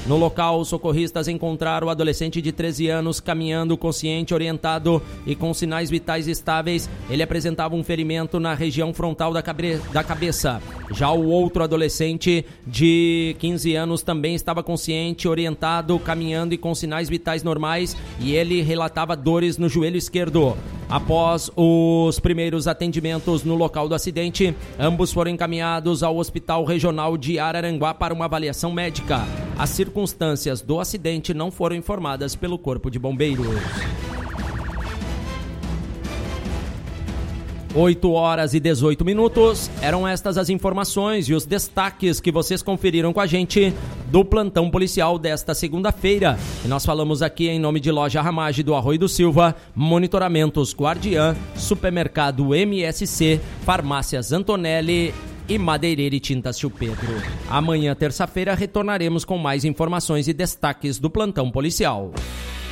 No local, os socorristas encontraram o adolescente de 13 anos caminhando consciente, orientado e com sinais vitais estáveis. Ele apresentava um ferimento na região frontal da cabeça. Já o outro adolescente de 15 anos também estava consciente, orientado, caminhando e com sinais vitais normais, e ele relatava dores no joelho esquerdo. Após os primeiros atendimentos no local do acidente, ambos foram encaminhados ao Hospital Regional de Araranguá para uma avaliação médica. As circunstâncias do acidente não foram informadas pelo Corpo de Bombeiros. 8h18. Eram estas as informações e os destaques que vocês conferiram com a gente do plantão policial desta segunda-feira. E nós falamos aqui em nome de Loja Ramage do Arroio do Silva, Monitoramentos Guardiã, Supermercado MSC, Farmácias Antonelli e Madeireira e Tintas Tio Pedro. Amanhã, terça-feira, retornaremos com mais informações e destaques do plantão policial.